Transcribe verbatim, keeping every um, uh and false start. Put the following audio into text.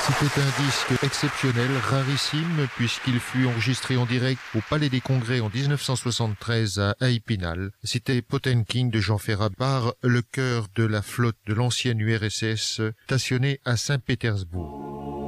C'était un disque exceptionnel, rarissime, puisqu'il fut enregistré en direct au Palais des Congrès en dix-neuf cent soixante-treize à Épinal. C'était Potemkin de Jean Ferrat par le chœur de la flotte de l'ancienne U R S S stationnée à Saint-Pétersbourg.